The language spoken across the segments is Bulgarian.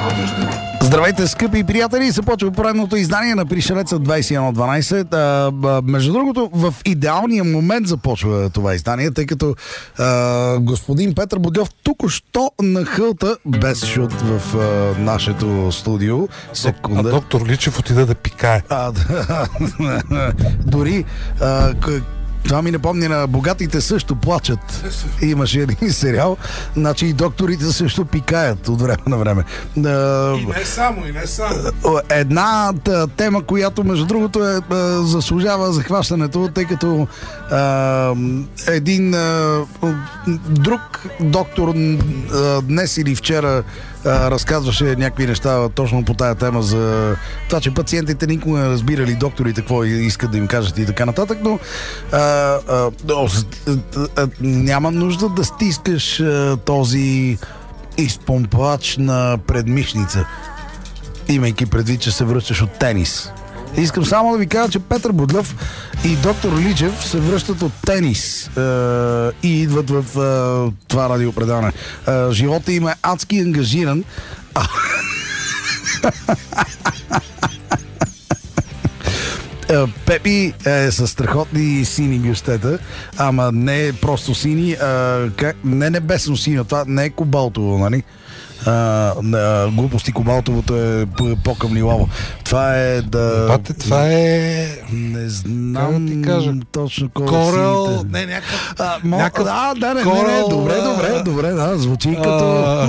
Здравейте, скъпи приятели! Започва поредното издание на Пришелеца 2112. Между другото, в идеалния момент започва това издание, тъй като господин Петър Бодльов току-що нахълта без шут в нашето студио. Секунда. А доктор Личев отида да пикае. Дори това ми напомня на Богатите също плачат. Имаше един сериал. Значи и докторите също пикаят от време на време. И не само. Една тема, която между другото заслужава захващането, тъй като един друг доктор днес или вчера разказваше някакви неща точно по тая тема за това, че пациентите никога не разбирали докторите какво искат да им кажат и така нататък, но няма нужда да стискаш този изпомпач на предмишница, имайки предвид, че се връщаш от тенис. Искам само да ви кажа, че Петър Бодльов и доктор Личев се връщат от тенис и идват в това радиопредаване. Живота им е адски ангажиран. Пепи е със страхотни сини гъщета, ама не е просто сини, не небесно сино, това не е кобалтово, нали? Глупости, кобалтовото е по-къмнилаво. Това е да... Бате, това е... Не знам ти кажа. Точно кой Корал... сините. Не, някакъв... Добре, да, звучи като...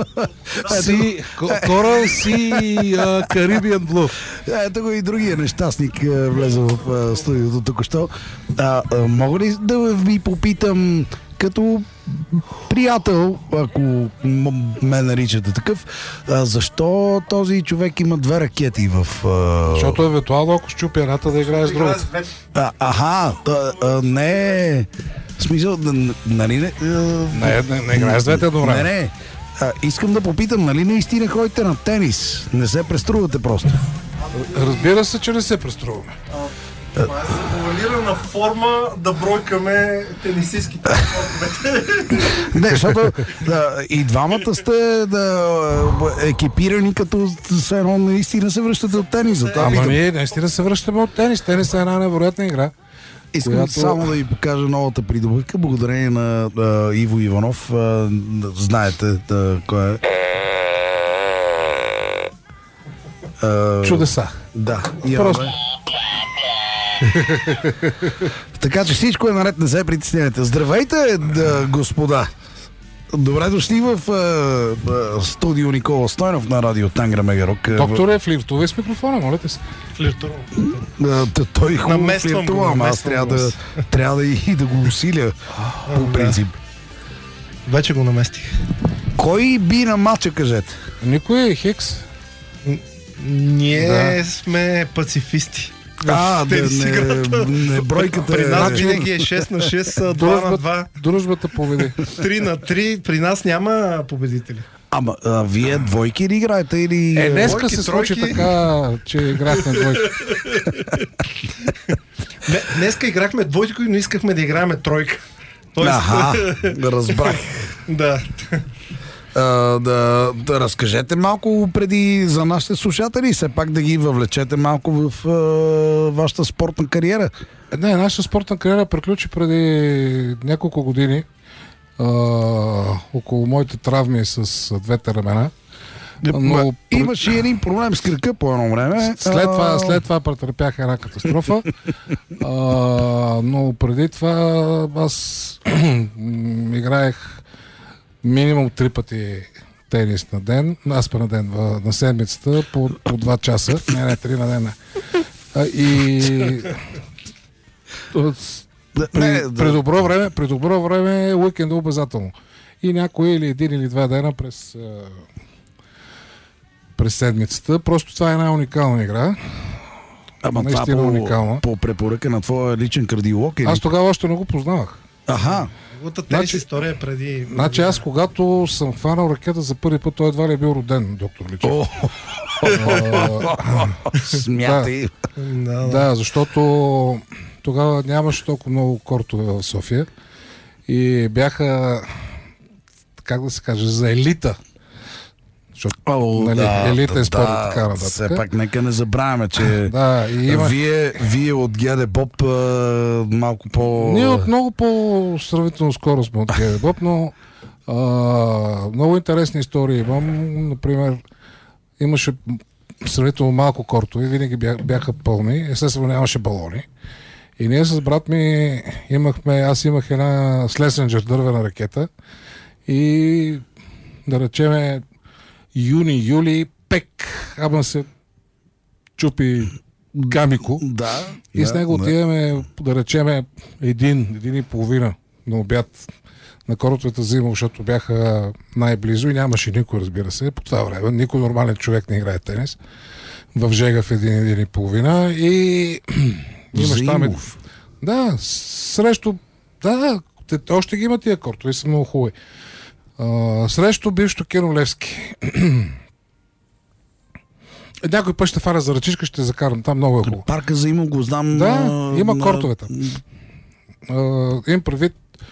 Корал си Caribbean Blue. Ето го и другия нещастник влезе в студиото току-що. Мога ли да ви попитам като приятел, ако ме наричате такъв, защо този човек има две ракети в... Защото евентуално ако щупи едната да играе с другата. Не... В смисъл, нали не... Не играе с двете едновременно. Не. Искам да попитам, нали наистина ходите на тенис? Не се преструвате просто? Разбира се, че не се преструваме. Това е завуалирана форма да бройкаме тенисистските спортовете. Не, защото и двамата сте екипирани, като все едно наистина се връщате от тениса. Ама ние наистина се връщаме от тенис. Тенис е една невероятна игра. Искам само да ви покажа новата придобивка, благодарение на Иво Иванов. Знаете кой е. Чудеса. Да. Просто. Така че всичко е наред, не се притеснявайте. Здравейте, господа! Добре дошли в студио Никола Стойнов на радио Тангра Мегарок. Докторе, флиртувай с микрофона, молете се. Той хубаво флиртува, ама аз трябва и да го усиля по принцип. Вече го наместих. Кой би на матча, кажете? Никой е Хикс. Ние сме пацифисти. Не бройката. При нас винаги е 6 на 6, 2 на 2. Дружбата победи. 3 на 3. При нас няма победители. Ама вие двойки ли играете или... Днеска се случи така, че играхме двойки. Днеска играхме двойки, но искахме да играем тройка. Разбрах. Да. Да разкажете малко преди за нашите слушатели, все пак да ги въвлечете малко в вашата спортна кариера. Не, нашата спортна кариера приключи преди няколко години около моите травми с двете ramена. Но имаше един проблем с кръка по едно време. След това претърпях една катастрофа. Но преди това аз играех минимум 3 пъти тенис на ден, на седмицата по 2 часа. Не, 3 на ден. И при добро време уикенда обязателно. И някой или 1 или 2 дена през седмицата. Просто това е една уникална игра. Ама това по препоръка на твоя личен кардиолог? Аз тогава още не го познавах. Тенис история преди... Значи аз когато съм хванал ракета за първи път, той едва ли е бил роден, доктор Личев. Смятай. Да, защото тогава нямаше толкова много кортове в София и бяха, как да се каже, за елита. защото елитен спорт и така нататък. Все пак нека не забравяме, че Да, и има... вие от ГД Боб малко по... Ние от много по-сравнително скоро сме от ГД Боб, но много интересни истории имам. Например, имаше сравнително малко кортове, винаги бяха пълни, естествено нямаше балони. И ние с брат ми аз имах една Слесенджер дървена ракета и да речеме юни-юли пек, ама се чупи гамико. Да. И с него отиваме, да речеме, един и половина на обяд на кортовете взимал, защото бяха най-близо и нямаше никой, разбира се, по това време. Никой нормален човек не играе тенис. В Жега в един и половина и имаш там... Да, срещу... Да, още ги има тия кортове, са много хубави. Срещу бившото Кино Левски. Някой път ще фара за ръчичка, ще закарам. Там много е хубаво. Парка за Имо го знам. Да, има кортове там. Им предвид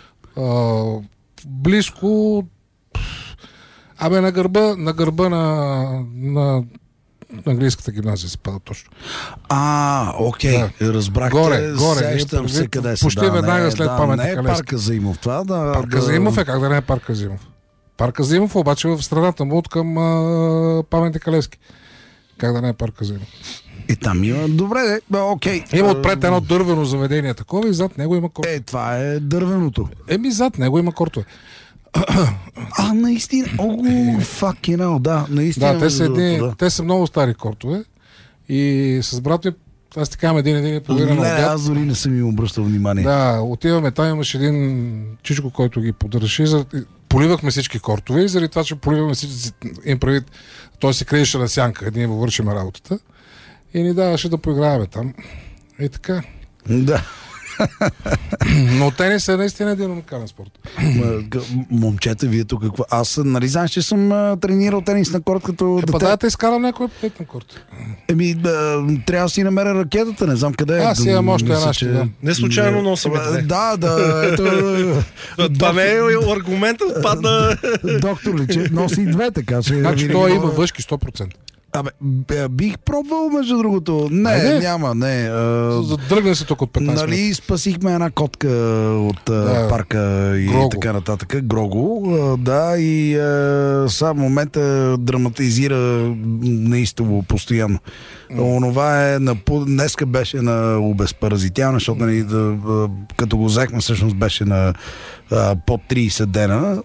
близко на гърба на английската гимназия се пада точно. Окей, да. Разбрах. Горе, сещам се къде са. Почти веднага след паметника Левски. Не е Парка Заимов това, да. Парка Заимов как да не е Парка Заимов. Парка Заимов обаче в страната му от към паметника Левски. Как да не е Парка Заимов. И там има... Добре, окей. Има отпред едно дървено заведение такова и зад него има кортове. Това е дървеното. Зад него има кортове. Наистина. Fucking hell, да. Наистина. Да, те са много стари кортове и с брат ми аз ти казвам един и половина на обяд. Аз дори не съм им обръщал внимание. Да, отиваме там, имаше един чичко, който ги поддържи. Поливахме всички кортове и заради това, че поливаме всички им правит, той се криеше на сянка, ние му вършиме работата и ни даваше да поиграваме там. И така. Да. Но тенис е наистина един уникален спорт. Момчета, вие тук какво? Аз, нали знаеш, че съм тренирал тенис на корт като дете. Да те изкарам някой път на корт. Трябва да си намеря ракетата, не знам къде е. Аз имам още една ще дам. Не случайно носиме две. Да. Това не е аргументът, падна... Доктор ли, че носи две, така че... Значи той има въшки 100%. Бих пробвал, между другото. Няма. Задръгне се тук от 15 минути. Нали, спасихме една котка от парка и Грого. Така нататък. Грого. Да, и сега в момента драматизира неистово постоянно. Онова днеска беше на обезпаразитяване, защото като го взехме, всъщност беше на под 30 дена.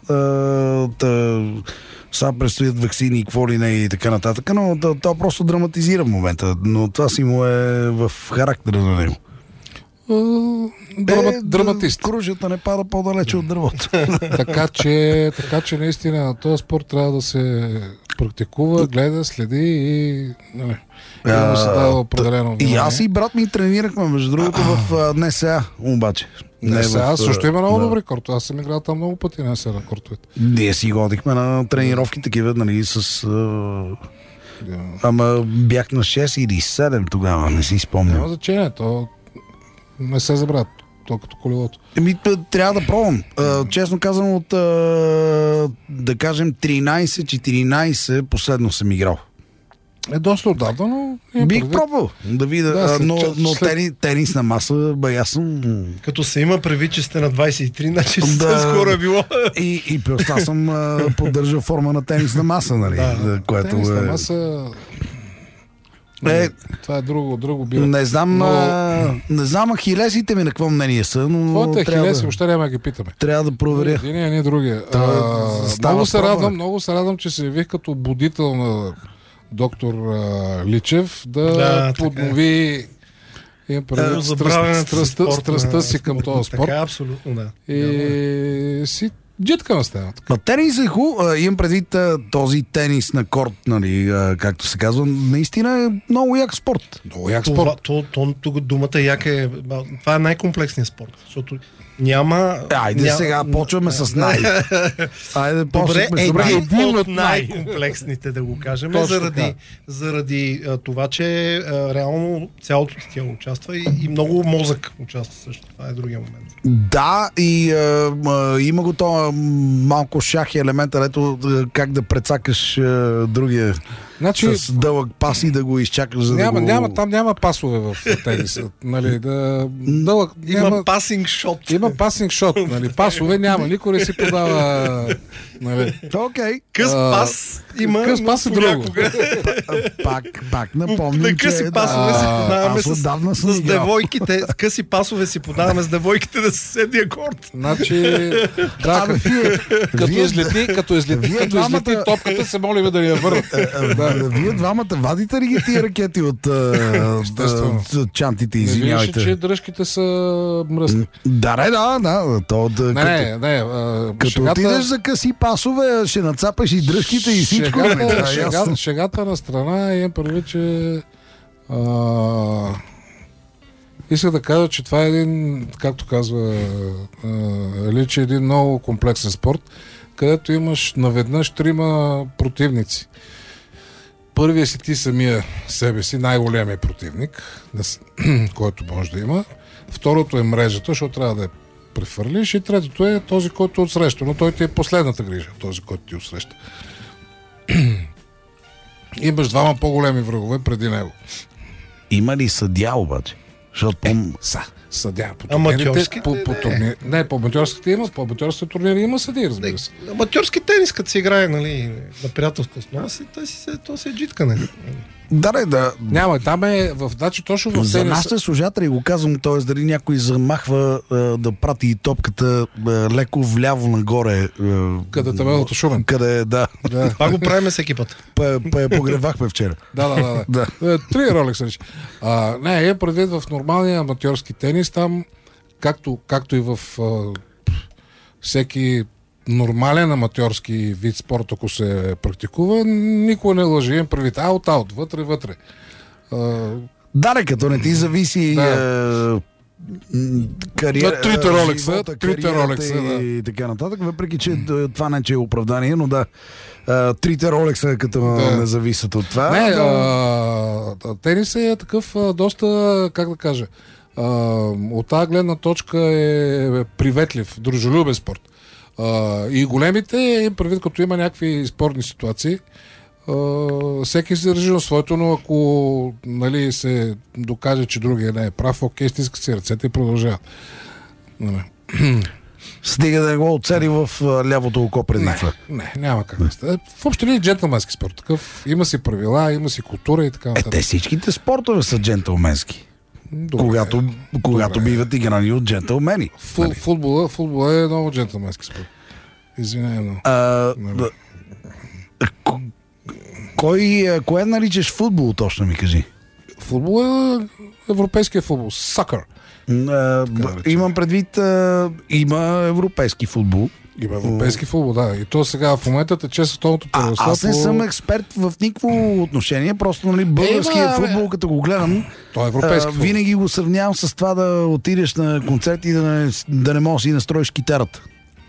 Сега предстоят ваксини и какво ли не и така нататък, но това просто драматизира в момента. Но това си му е в характера на него. Драматист. Кружата не пада по-далече от дървото. така че наистина този спорт трябва да се практикува, гледа, следи и да се дава определено внимание. И аз и брат ми тренирахме, между другото, в НСА, обаче. Аз също има много добри кортове. Аз съм играл там много пъти на НСА на кортовете. Ние си ходихме на тренировки такива, нали, с... Ама бях на 6 или 7 тогава, не си спомням. Няма значение, то не се забравя, то като колелото. Трябва да пробвам. Честно казвам, от да кажем 13-14 последно съм играл. Доста отдавна, но... Бих пробвал да видя, но тенис на маса, аз съм... Като се има предвид, че сте на 23, значи скоро е било. И плюс аз съм поддържал форма на тенис на маса, нали? Което тенис на маса... Това е друго било. Не знам ахилесите ми на какво мнение са, но... Твоите ахилеси, въобще няма да ги питаме. Трябва да проверя. Единия, не другия. Много се радвам, че се явих като будител на доктор Личев да поднови страстта си към този спорт. Така, абсолютно, да. И си джиткаме с това. Тенис е хубаво. Имам предвид този тенис на корт, нали, както се казва, наистина е много як спорт. Много як спорт. Тук думата як е... Това е най-комплексният спорт, защото Няма... Айде сега, почваме с най. Айде, Добре, един от от най-комплексните, да го кажем, Точно заради това, че реално цялото ти тяло участва и много мозък участва също. Това е другия момент. Да, и има го това малко шах елемент, ето как да прецакаш другия Значи, с дълъг пас и да го изчакаш, за да го... Там няма пасове в тениса. Нали, Има пасинг шот. Има пасинг шот. Нали, пасове няма. Никой не си подава... Нали. Окей. Къс пас има. Къс пас е друго. Пак напомням, на къси пасове си подаваме аз отдавна съм с играл. девойките. С къси пасове си подаваме с девойките на съседния корт. Значи, да, като излети топката, се молим да ни я върнат. Вие двамата вадите ли ги тия ракети от чантите, извинявайте? Виждаш, че дръжките са мръсни. Да. Като отидеш за къси пасове, ще нацапаш и дръжките и всичко. Шегата на страна, имам предвид, че исках да кажа, че това е един, както казва Личи, един много комплексен спорт, където имаш наведнъж 3 противници. Първият си ти самия себе си, най-големият противник, който може да има. Второто е мрежата, защото трябва да я префърлиш. И третото е този, който отсреща. Но той ти е последната грижа, този, който ти отсреща. Имаш 2 по-големи врагове преди него. Има ли съдия обаче? Съдя. Аматьорски? Не, по аматьорските има. По аматьорските турнири има съдии, разбира се. Аматьорски тенис, като се играе, нали, на приятелска основа, то си е джиткане. Да. Няма, там е значи точно в тенис. За нашите слушатели го казвам, т.е. дали някой замахва да прати топката леко вляво нагоре. Къде табелата Шумен. Къде, да. Това го правим с екипата. Погревахме вчера. Да. 3 ролекса речи. Не, предвид в нормалния аматьорски тенис, там, както и в всеки нормален аматьорски вид спорт, ако се практикува, никой не лъжи. Им предвид аут, вътре. Като не ти зависи кариера, трите Ролекса, и така нататък, въпреки че това не че е оправдание, но да, 3 Ролекса като не зависят от това. Тенис е такъв доста, как да кажа, от тази гледна точка е приветлив, дружелюбен спорт. И големите, предвид като има някакви спорни ситуации, всеки се държи на своето, но ако нали, се докаже, че другия не е прав, окей, стиска си ръцете и продължава. Стига да го оцели в лявото око преди това. Не, няма как да стане. Въобще ли е джентълменски спорт? Такъв, има си правила, има си култура и така нататък. Те всичките спортове са джентълменски. Когато биват играни от джентълмени. Футбола е много джентълменски спорт. Извинявай много. Кое наричаш футбол, точно ми кажи? Футбол е европейския футбол. Сакър. Имам предвид, има европейски футбол. Има европейски футбол, да. И то сега в момента тече световното първенство. Аз не съм експерт в никакво отношение, просто нали, българския футбол, като го гледам, то е европейски футбол. Винаги го сравнявам с това да отидеш на концерт и да не можеш да си настроиш китарата.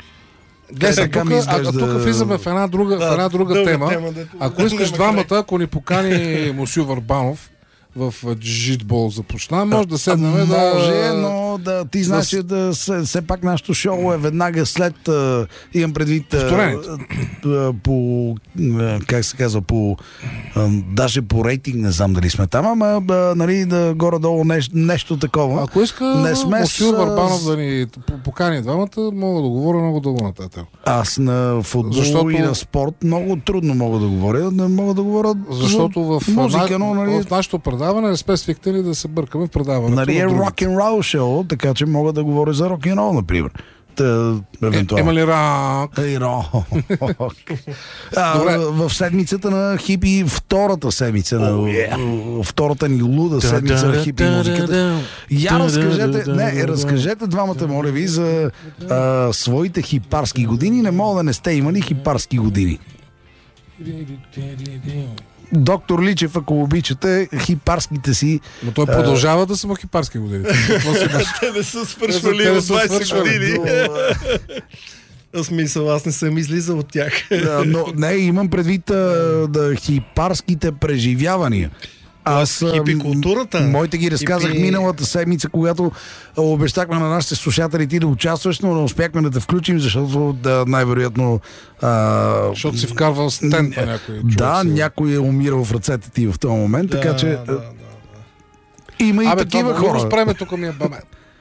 Тук влизаме в една друга тема. Ако искаш двамата, ако ни покани Мусю Върбанов в джитбол започна, може да седнем може, но ти знаеш, че все пак нашото шоу е веднага след, имам предвид по как се казва, даже по рейтинг, не знам дали сме там, ама нали, горе-долу нещо такова. Ако иска Мусю Върбанов да ни покани двамата, мога да говоря много дълго на тази тема. Аз на футбол и на спорт много трудно мога да говоря. Не мога да говоря защото в музика, но нали... в нашото предаване не сме свикнали да се бъркаме в предаването. Нали е рок-н-рол шоу, така че мога да говоря за рок-н-рол, например. Има ли рок? В седмицата на хипи, втората седмица, втората ни луда седмица на хипи музиката. Разкажете двамата, моля ви, за своите хипарски години. Не мога да не сте имали хипарски години. доктор Личев, ако обичате, хипарските си... Но той продължава да са му хипарски години. Те не са свършвали от 20 години. В смисъл, аз не съм излизал от тях. Но не, имам предвид хипарските преживявания. Аз хипикултурата. Моите ги разказах миналата седмица, когато обещахме на нашите слушатели ти да участваш, но не успяхме да те включим, защото най-вероятно... защото си вкарвал стент на някой човек. Да, някой е умирал в ръцете ти в този момент, така че... Има и такива хора. Абе, спреме, тук ми е баме.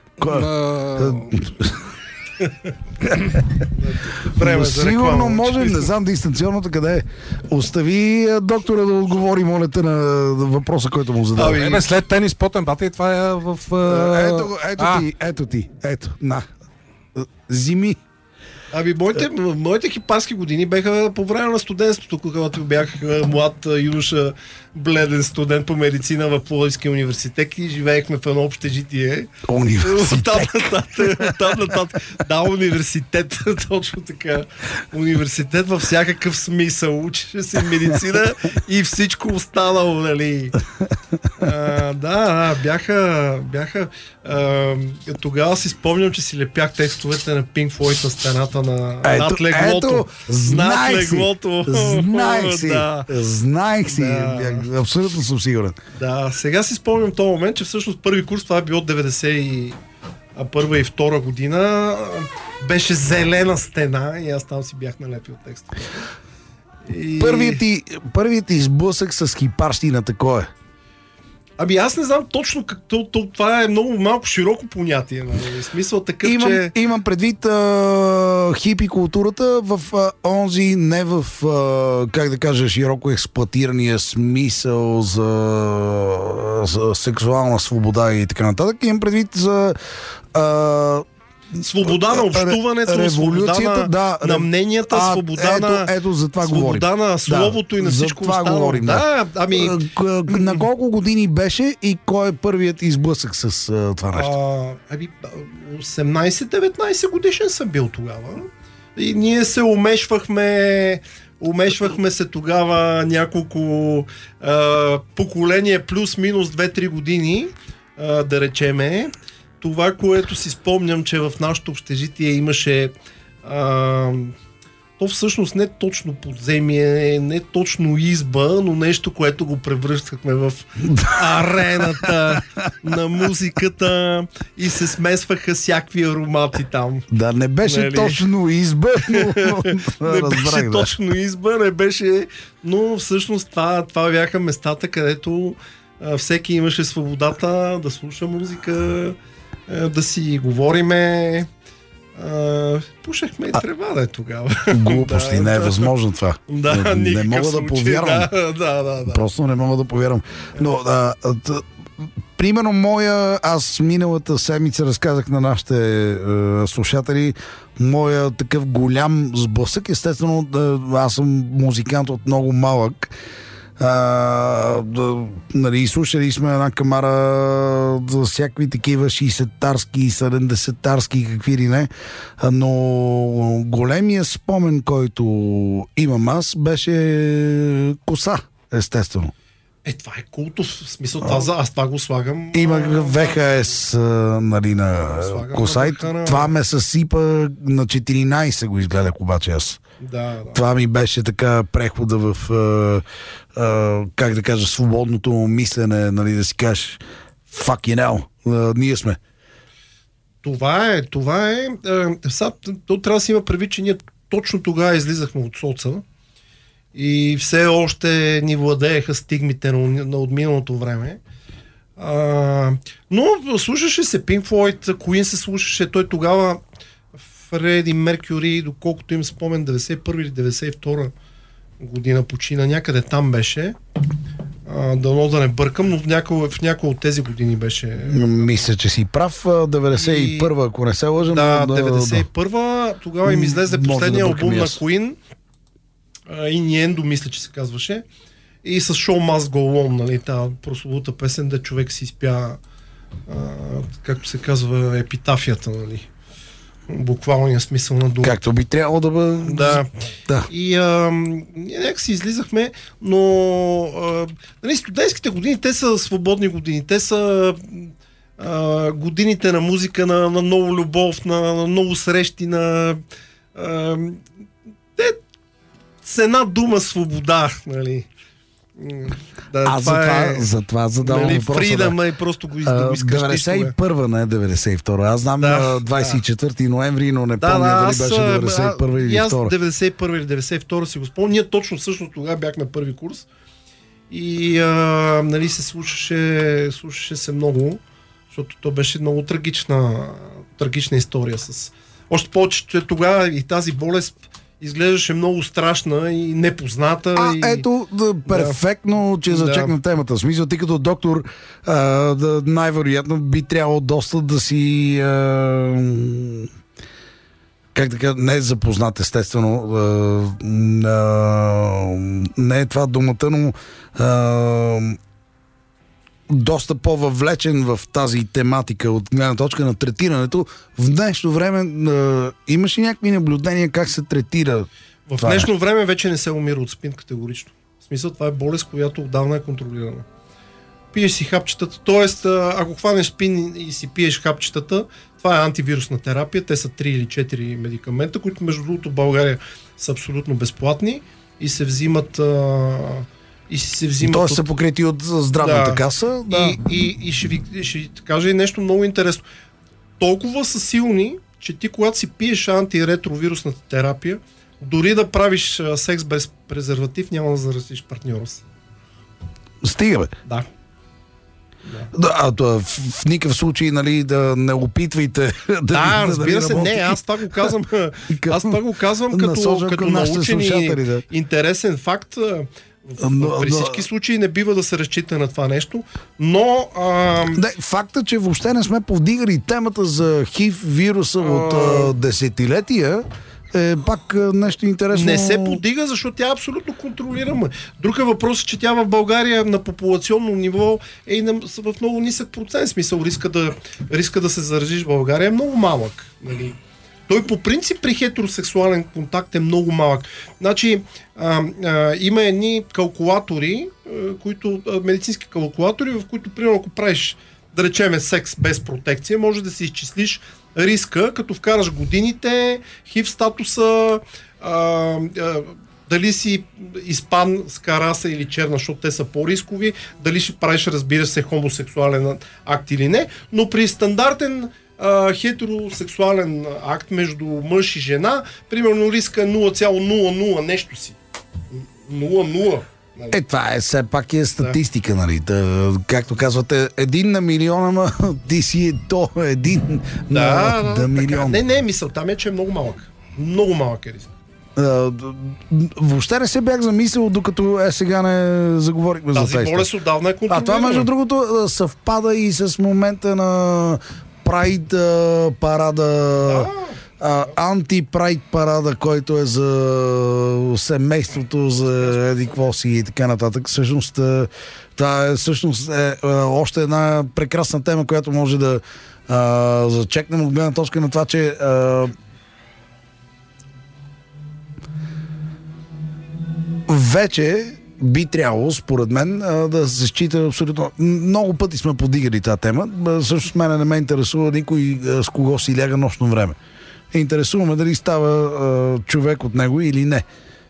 Сигурно можем, не знам дистанционното къде е. Остави доктора да отговори, моля те, на въпроса, който му задава. След тенис потен бата и това е в... Ето ти, на. Зими. Моите хипарски години беха по време на студентството, когато бях млад юноша, бледен студент по медицина в Пловдивския университет и живеехме в едно общежитие. Там нататък. Да, университет, точно така. Университет във всякакъв смисъл. Учеше се медицина и всичко останало, нали. Бяха... Тогава си спомням, че си лепях текстовете на Pink Floyd на стената над леглото. Знаех си. Абсолютно съм сигурен. Да, сега си спомням този момент, че всъщност първи курс, това е било 91 и 2 година, беше зелена стена и аз там си бях налепил текста. Първият ти сблъсък с хипарщината кой е? Аз не знам точно това е много малко широко понятие. В смисъл такъв, че... Имам предвид хипи културата в онзи, не в, как да кажа, широко експлоатирания смисъл за сексуална свобода и така нататък. Имам предвид за... свобода на общуването, свобода на мненията, свобода на словото и на всичко останало. Говорим, на колко години беше и кой е първият изблъсък с това нещо? 18-19 годишен съм бил тогава. И ние се умешвахме се тогава няколко поколения плюс-минус 2-3 години, да речеме. Това, което си спомням, че в нашото общежитие имаше то всъщност не точно подземие, не точно изба, но нещо, което го превръщахме в арената на музиката и се смесваха всякакви аромати там. Да, не беше точно изба, не беше точно изба, не беше, но всъщност това бяха местата, където всеки имаше свободата да слуша музика, да си говориме. Пушехме и трева тогава. Глупости, не е възможно това. Не мога да повярвам. Просто не мога да повярвам. Но примерно аз миналата седмица разказах на нашите слушатели моя такъв голям сблъсък. Естествено, аз съм музикант от много малък. Слушали сме една камара за всякакви такива 60-тарски, 70-тарски, какви ли не, но големия спомен, който имам аз, беше коса, естествено. Това е култов, в смисъл, аз това го слагам. Имах ВХС на коса и това ме съсипа на 14 го изгледах обаче аз. Да. Това ми беше така прехода в как да кажа, свободното мислене, да си кажеш fucking hell, ние сме. Това е. То трябва да си има предвид, че ние точно тогава излизахме от соца и все още ни владееха стигмите на отминалото време. Но слушаше се Pink Floyd, Queen се слушаше, той тогава Фреди Меркюри, доколкото им спомен, 91 или 92 година почина, някъде там беше. Дано да не бъркам, но в някои от тези години беше. Мисля, че си прав. 91-а, ако не се лъжа. Да, 91-а, тогава им излезе последния албум на Queen. Innuendo, мисля, че се казваше. И с Show Must Go On, нали, тази прословута песен, да човек си изпя, както се казва, епитафията, нали. буквалния смисъл на дума. Както би трябвало да бъде. Да. Да. И нека си излизахме, но нали, студентските години, те са свободни години. Те са годините на музика, на много любов, на много срещи, те с една дума свобода, нали. Да, затова задавам нали, въпроса. Фридъм и просто го искаш. 91-а, не 92-а. Аз знам 24 ноември, но не помня дали беше 91 или 2. Аз 91 или 92 си го спомня. Ние точно всъщност тогава бяхме първи курс и нали, се слушаше се много, защото то беше много трагична история. Още повече, че тогава и тази болест изглеждаше много страшна и непозната. Ето, перфектно, че зачекна темата. В смисъл, ти като доктор най-вероятно би трябвало доста да си как така, не е запознат, естествено. Не е това думата, но доста по-въвлечен в тази тематика от гледна точка на третирането. В днешно време имаш ли някакви наблюдения как се третира? В днешно време вече не се умира от спин категорично. В смисъл, това е болест, която отдавна е контролирана. Пиеш си хапчетата, т.е. ако хванеш спин и си пиеш хапчетата, това е антивирусна терапия. Те са 3 или 4 медикамента, които между другото в България са абсолютно безплатни и се взимат Тоест са покрити от здравната каса. Да. И ще ви кажа и нещо много интересно. Толкова са силни, че ти когато си пиеш антиретровирусната терапия, дори да правиш секс без презерватив, няма да заразиш партньора си. Стига, бе. Да. В никакъв случай, нали, да не опитвайте да разбира се, не, аз това го казвам като научен и интересен факт. При всички случаи не бива да се разчита на това нещо, но... факта, че въобще не сме повдигали темата за ХИВ вируса от десетилетия, е пак нещо интересно. Не се подига, защото тя е абсолютно контролирама. Друг е въпрос, че тя в България на популационно ниво е в много нисък процент. Смисъл, риска да се заразиш в България е много малък. Нали? Той по принцип при хетеросексуален контакт е много малък. Значи, има едни калкулатори, медицински калкулатори, в които, примерно, ако правиш, да речеме, секс без протекция, може да си изчислиш риска, като вкараш годините, хив статуса, дали си испанска раса или черна, защото те са по-рискови, дали ще правиш, разбира се, хомосексуален акт или не, но при стандартен хетеросексуален акт между мъж и жена, примерно риска е 0,00 нещо си. 0,0. Това е все пак статистика, нали? Както казвате, 1 на милиона, ма ти си е то 1 на милион. Не, мисълта ми е, че е много малък. Много малък е риск. Въобще не се бях замислил, докато сега не заговорихме за това. Тази болест отдавна е контролирана. Това, между другото, съвпада и с момента на Прайд парада, анти-прайд парада, който е за семейството, за едиквоси и така нататък. Всъщност, това е още една прекрасна тема, която може да зачекнем от гледна точка на това, че вече би трябвало, според мен, да се счита абсолютно... Много пъти сме подигали тази тема. Също мене не ме интересува никой с кого си ляга нощно време. Интересуваме дали става човек от него или не.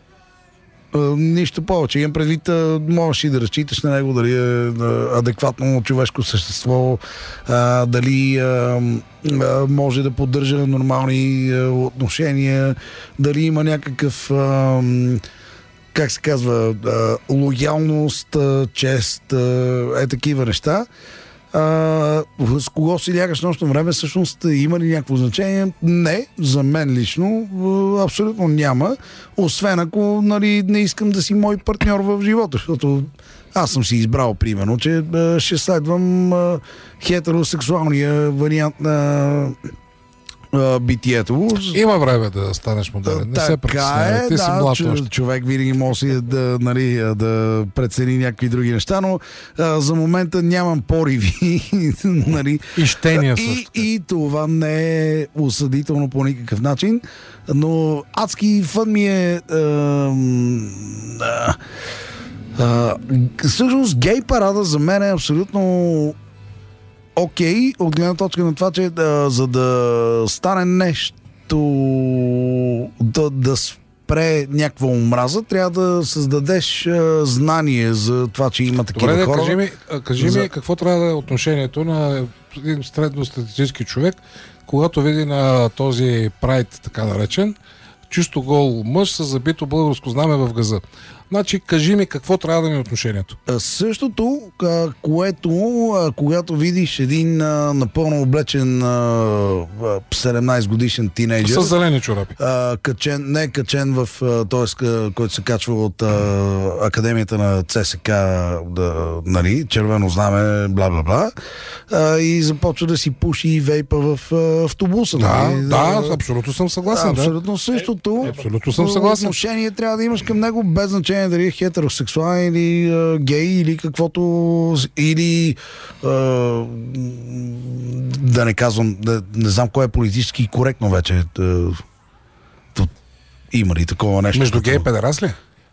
Нищо повече. Имам предвид, можеш и да разчиташ на него, дали е адекватно човешко същество, дали може да поддържа нормални отношения, дали има някакъв... как се казва, лоялност, чест, такива неща. С кого си лягаш нощно време, всъщност има ли някакво значение? Не, за мен лично абсолютно няма, освен ако, нали, не искам да си мой партньор в живота, защото аз съм си избрал, примерно, че ще следвам хетеросексуалния вариант на битието. Има време да станеш модерен. Не се притеснявай. Ти си млад още. Човек винаги може да прецени някакви други неща, но за момента нямам пориви. Нали. И щения също. И това не е осъдително по никакъв начин, но адски фън ми е всъщност гей парада за мен е абсолютно окей, от гледна точка на това, че за да стане нещо да спре някаква омраза, трябва да създадеш знание за това, че има такива добре, хора. Кажи ми какво трябва да е отношението на един средностатистически човек, когато види на този прайд, така наречен, чисто гол мъж с забито българско знаме в газа. Значи, кажи ми какво трябва да ми е отношението. Същото, което когато видиш един напълно облечен 17 годишен тинейджър. С зелени чорапи. Качен в който се качва от Академията на ЦСК, нали, червено знаме, бла-бла-бла, и започва да си пуши и вейпа в автобуса. Нали? Да, абсолютно съм съгласен. Абсолютно същото. Абсолютно съм съгласен. Отношение трябва да имаш към него, без значение дали е хетеросексуален или гей или каквото, или да не казвам, не знам кое е политически коректно вече. Има ли такова нещо? Между гей и педерас ли?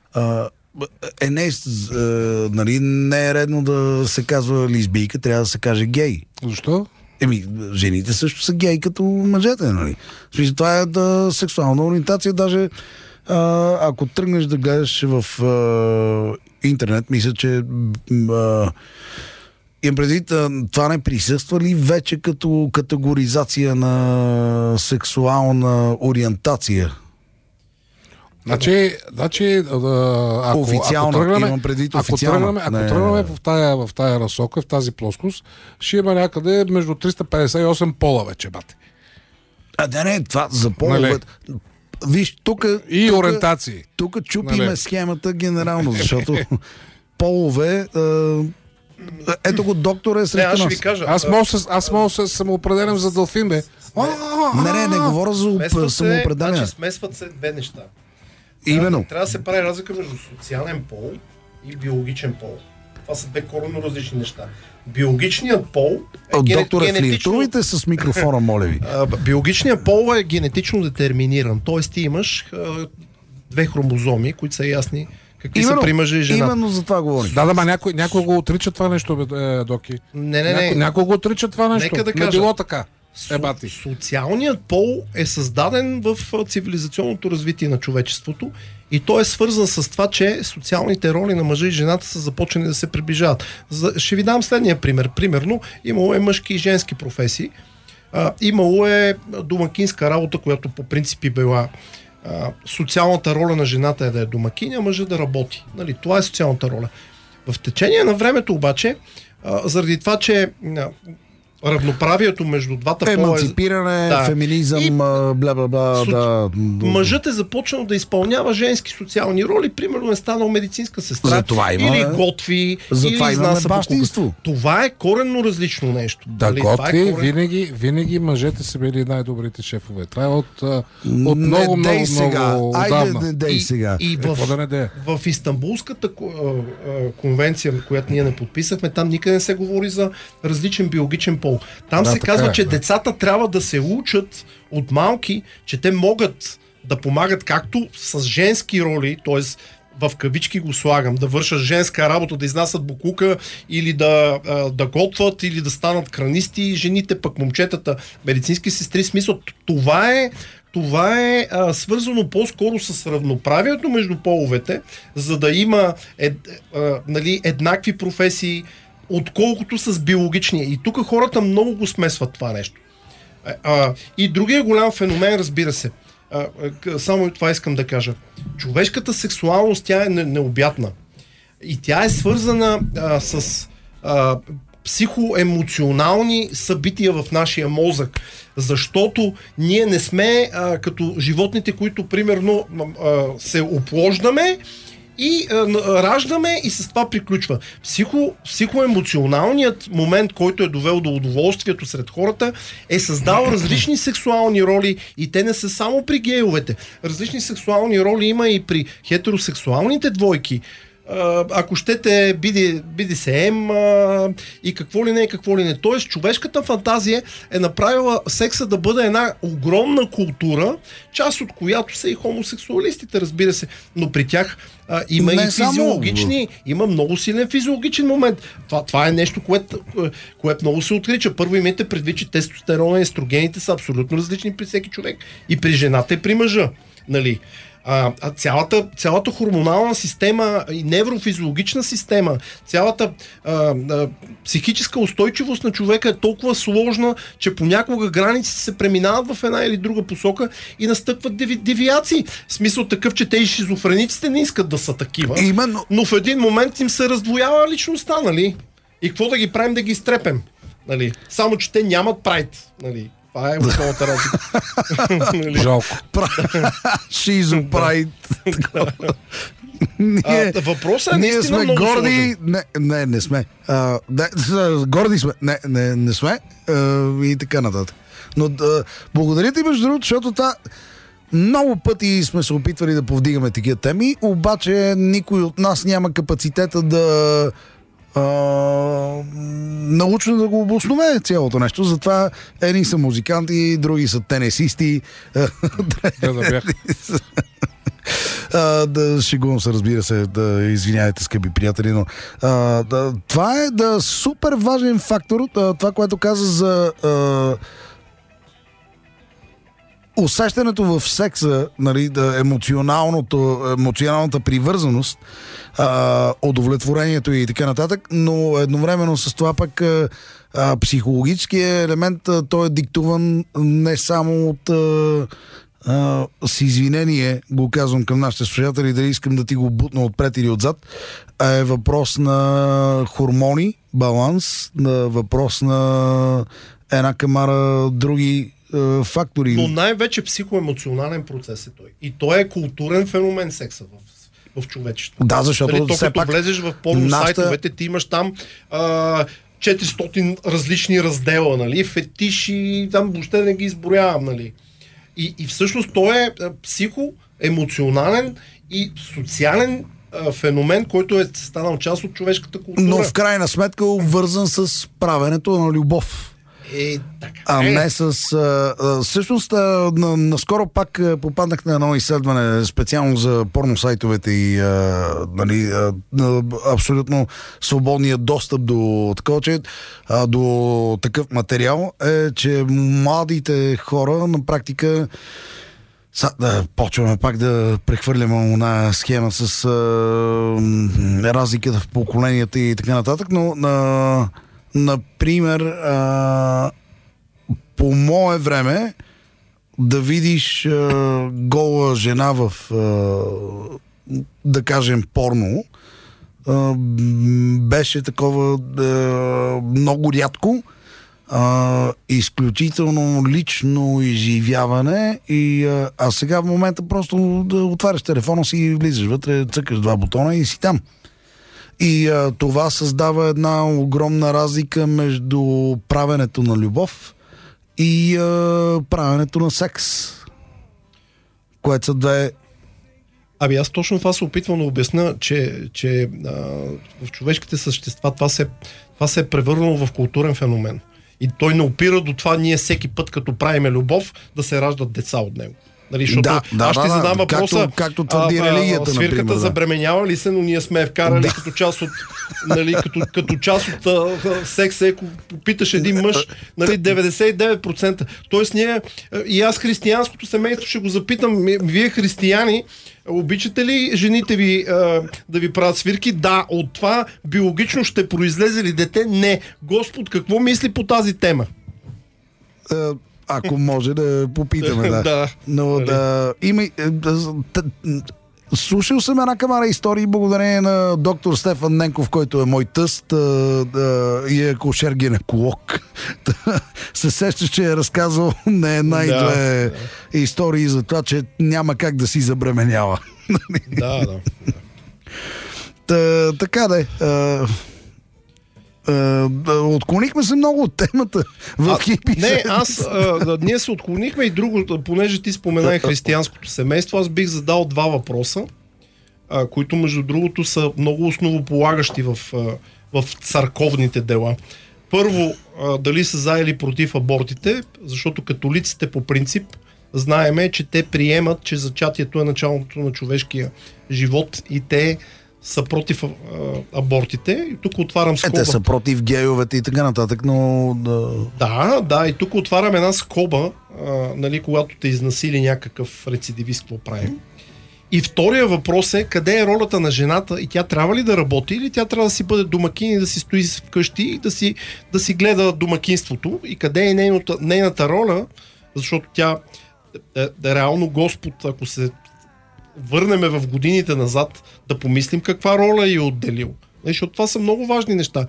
Нали, не е редно да се казва лесбийка, трябва да се каже гей. Защо? Жените също са гей като мъжете, нали? Това е сексуална ориентация, даже ако тръгнеш да гледаш в интернет, мисля, че имам предвид, това не присъства ли вече като категоризация на сексуална ориентация? Значи, официално, имам предвид официално. Ако тръгнем в тая разсока, в тази плоскост, ще има някъде между 358 пола вече, бате. Не, това за полове. Виж, тук ориентации. Тук чупиме схемата генерално, защото полове. Ето го, доктор е срещу нас. Аз ще ви кажа. Аз мога да се самоопределям за делфин, бе. Не говоря за самоопределяне. Значи смесват се две неща. Именно. Трябва да се прави разлика между социален пол и биологичен пол. Това са две коренно различни неща. Биологичният пол е доктор, флиртувайте с микрофона, моля ви. Биологичният пол е генетично детерминиран. Тоест ти имаш две хромозоми, които са ясни какви са при мъжа и жената. Именно за това говорим. Да, някой го отрича това нещо, Доки. Не. Някой го отрича това нещо. Нека да кажа. Не било така. Социалният пол е създаден в цивилизационното развитие на човечеството и той е свързан с това, че социалните роли на мъжа и жената са започнали да се приближават. Ще ви дам следния пример. Примерно, имало е мъжки и женски професии. Имало е домакинска работа, която по принцип била социалната роля на жената е да е домакиня, а мъжа да работи. Нали, това е социалната роля. В течение на времето обаче, заради това, че равноправието между двата пола еманципиране, феминизъм, бла-бла-бла. Мъжът е започнал да изпълнява женски социални роли, примерно е станал медицинска сестра, или готви, или изнася бащинство. Това е коренно различно нещо. Да, готви, винаги мъжете са били най-добрите шефове. Това е от много отдавна. И в Истанбулската конвенция, която ние не подписахме, там никъде не се говори за различен биологичен пол. Там се казва, че децата трябва да се учат от малки, че те могат да помагат както с женски роли, т.е. в кавички го слагам, да вършат женска работа, да изнасят букука или да готват, или да станат кранисти, жените, пък момчетата, медицински сестри. Смисъл, това е свързано по-скоро с равноправието между половете, за да има еднакви професии, отколкото с биологичния. И тук хората много го смесват това нещо. И другия голям феномен, разбира се, само това искам да кажа. Човешката сексуалност, тя е необятна. И тя е свързана с психоемоционални събития в нашия мозък. Защото ние не сме като животните, които примерно се оплождаме и раждаме и с това приключва. Психоемоционалният момент, който е довел до удоволствието сред хората, е създал различни сексуални роли и те не са само при гейовете. Различни сексуални роли има и при хетеросексуалните двойки. Ако щете BDSM и какво ли не. Тоест, човешката фантазия е направила секса да бъде една огромна култура, част от която са и хомосексуалистите, разбира се. Но при тях има и физиологични, има много силен физиологичен момент. Това е нещо, което много се отрича. Първо имайте предвид, че тестостерона и естрогените са абсолютно различни при всеки човек. И при жената, и при мъжа. Нали? Цялата хормонална система и неврофизиологична система, цялата психическа устойчивост на човека е толкова сложна, че понякога граници се преминават в една или друга посока и настъпват девиации. В смисъл такъв, че те и шизофрениците не искат да са такива, но в един момент им се раздвоява личността, нали? И какво да ги правим, да ги изтрепем? Нали? Само, че те нямат прайд, нали? Това е основната разлика. Жалко. Шизопрайд. Въпросът е ние наистина сме много горди. Не сме. Горди сме. Не сме. И така нататък. Но благодаря ти, между другото, защото това много пъти сме се опитвали да повдигаме такива теми, обаче никой от нас няма капацитета да научно да го обоснове цялото нещо. Затова едни са музиканти, други са тенесисти. Да шегувам се, разбира се, да извиняйте, скъпи приятели, но това е супер важен фактор. Това, което каза за усещането в секса, нали, емоционалната привързаност, удовлетворението и така нататък, но едновременно с това пък психологическият елемент, той е диктуван не само от с извинение, го казвам към нашите слушатели, дали искам да ти го бутна отпред или отзад, е въпрос на хормони, баланс, въпрос на една камара други фактори. Но най-вече психоемоционален процес е той. И той е културен феномен секса в човечеството. Да, защото като влезеш в порно сайтовете, ти имаш там 400 различни раздела, нали, фетиши, там въобще не ги изброявам, нали. И всъщност той е психоемоционален и социален феномен, който е станал част от човешката култура. Но в крайна сметка обвързан с правенето на любов. Не с... всъщност, наскоро пак попаднах на едно изследване специално за порносайтовете и абсолютно свободния достъп до такъв материал е, че младите хора на практика почваме пак да прехвърляме една схема с разликата в поколенията и така нататък, но например, по мое време да видиш гола жена в да кажем порно беше такова много рядко, изключително лично изживяване а сега в момента просто да отваряш телефона си и влизаш вътре, цъкаш два бутона и си там. И това създава една огромна разлика между правенето на любов и правенето на секс. Което са две... Аз точно това се опитвам да обясня, че в човешките същества това се е превърнало в културен феномен. И той не опира до това ние всеки път, като правиме любов, да се раждат деца от него. Нали, защото аз ще задам въпроса, както твърди религията, свирката например, забременява ли се, но ние сме вкарали като част от, нали, като част от секса, ако попиташ един мъж, нали, 99%. Тоест ние, и аз християнското семейство ще го запитам, вие християни, обичате ли жените ви да ви правят свирки? Да, от това биологично ще произлезе ли дете? Не. Господ какво мисли по тази тема? Ако може да попитаме, да. Но слушал съм една камара истории благодарение на доктор Стефан Ненков, който е мой тъст и е акушер-гинеколог. Се сещаш, че е разказал не една и две истории за това, че няма как да си забременява. Да. Така да е. Отклонихме се много от темата в хипи. Ние се отклонихме и друго, понеже ти спомена и християнското семейство, аз бих задал два въпроса, които между другото са много основополагащи в църковните дела. Първо, дали са за или против абортите, защото католиците по принцип знаеме, че те приемат, че зачатието е началото на човешкия живот и те са против абортите. И тук отварям скоба. Те са против гейовете и така нататък, но... Да, и тук отварям една скоба, нали, когато те изнасили някакъв рецидивист, какво правим. И втория въпрос е, къде е ролята на жената и тя трябва ли да работи или тя трябва да си бъде домакин и да си стои вкъщи и да си гледа домакинството и къде е нейната роля, защото тя реално Господ, ако се върнеме в годините назад, да помислим каква роля е отделил. Защото това са много важни неща.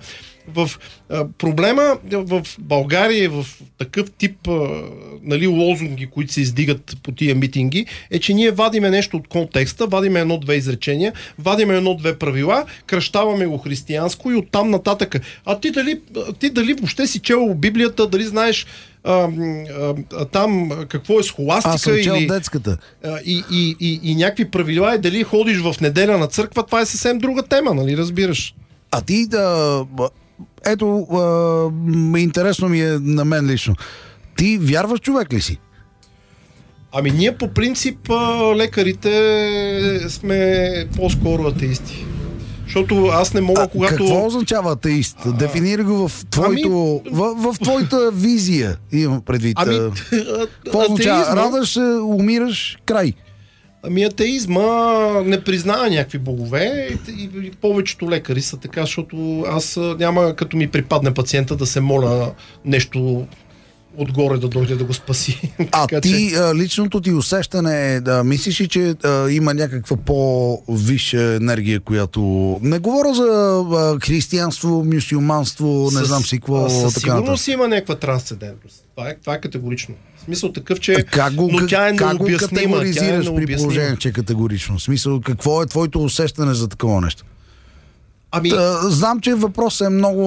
Проблема в България в такъв тип лозунги, които се издигат по тия митинги, е, че ние вадиме нещо от контекста, вадиме едно-две изречения, вадиме едно-две правила, кръщаваме го християнско и оттам нататък. А ти дали въобще си чел Библията, дали знаеш там какво е схоластика? Аз съм чел детската. И някакви правила, и дали ходиш в неделя на църква, това е съвсем друга тема, нали разбираш? А ти ето, интересно ми е на мен лично. Ти вярваш човек ли си? Ами ние по принцип лекарите сме по-скоро атеисти. Защото аз не мога, когато... Какво означава атеист? Дефинирай го в твоето... в твоята визия, имам предвид. Какво означава? Радаш се, умираш, край. Ами атеизма не признава някакви богове и повечето лекари са така, защото аз няма като ми припадне пациента да се моля нещо отгоре да дойде да го спаси. Ти, личното ти усещане е да мислиш ли, че има някаква по-висша енергия, която... Не говоря за християнство, мюсюлманство, не знам си какво. Със сигурност има някаква трансцендентност. Това е категорично. В смисъл такъв, че но тя е необяснима. Как го категоризираш при положение, че е категорично? В смисъл, какво е твоето усещане за такова нещо? Знам, че въпросът е много...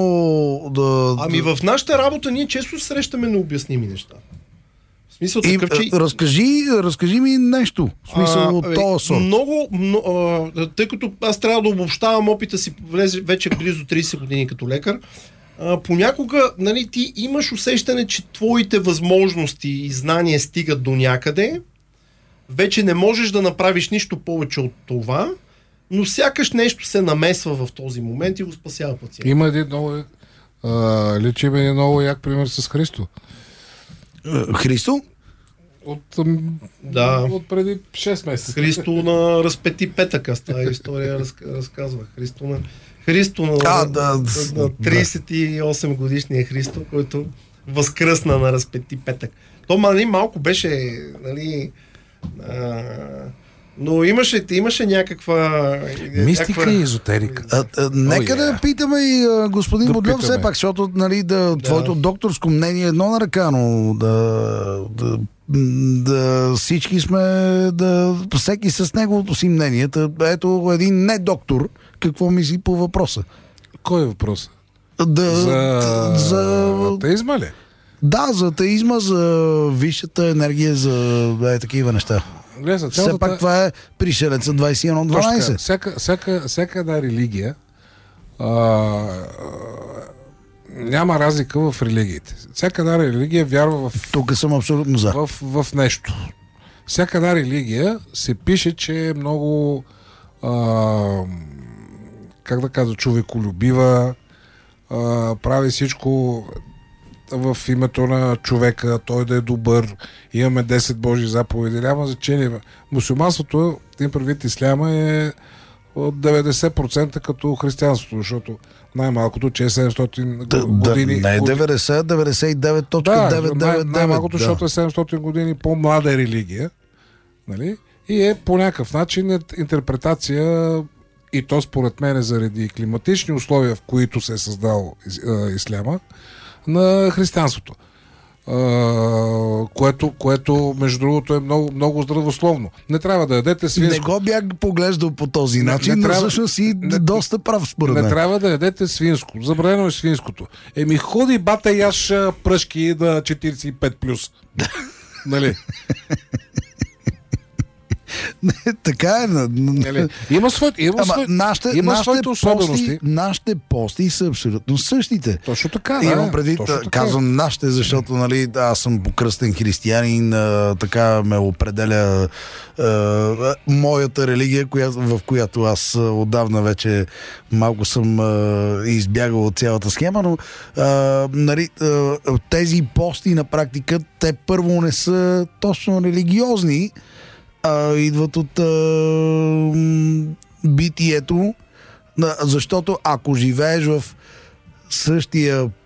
в нашата работа ние често срещаме необясними неща. В смисъл такъв, че... Разкажи ми нещо. В смисъл от този сорт. Тъй като аз трябва да обобщавам опита си вече близо 30 години като лекар, понякога ти имаш усещане, че твоите възможности и знания стигат до някъде, вече не можеш да направиш нищо повече от това, но сякаш нещо се намесва в този момент и го спасява пациента. Има един много як пример с Христо. Христо? От преди 6 месеца. Христо на разпети петък, аз тази история разказвах. Христо на 38 годишния Христо, който възкръсна на разпети петък. То малко беше, но имаше някаква... Мистика и езотерика. Нека да питаме и господин Бодлев все пак, защото твоето докторско мнение е едно на ръка, но всички сме, всеки с неговото си мнение. Ето един не доктор, какво мисли по въпроса? Кой е въпросът? За атеизма ли? Да, за атеизма, за висшата енергия, за такива неща. Все пак това е пришелеца 21-12. Всяка една религия няма разлика в религиите. Всяка една религия вярва в... Тук съм абсолютно за. В нещо. Всяка една религия се пише, че е много човеколюбива, прави всичко в името на човека, той да е добър, имаме 10 Божии заповеди, няма значение. Мусулманството, им предвид исляма, е от 90% като християнството, защото най-малкото, че е 700 години... Не е 90, 99.999. Най-малкото, защото е 700 години по-млада религия. Нали? И е по някакъв начин интерпретация, и то според мен е заради климатични условия, в които се е създал исляма, на християнството. което между другото е много, много здравословно. Не трябва да ядете Не свинско. го бях поглеждал по този начин, но всъщност си доста прав според мен. Не трябва да ядете свинско. Забранено е свинското. Ходи бата яш пръшки на 45+. Нали? Така е. Има своите особености. Нашите пости са абсолютно същите. Точно така, Имам предвид, казвам нашите, защото нали, аз съм покръстен християнин, така ме определя моята религия, в която аз отдавна вече малко съм избягал от цялата схема, но нали, тези пости на практика, те първо не са точно религиозни, идват от битието, защото ако живееш в същия